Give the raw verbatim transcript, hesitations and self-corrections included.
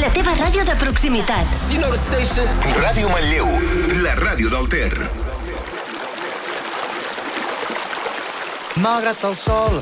La teva ràdio de proximitat. You know the station. Ràdio Manlleu, la ràdio del Ter. Malgrat el sol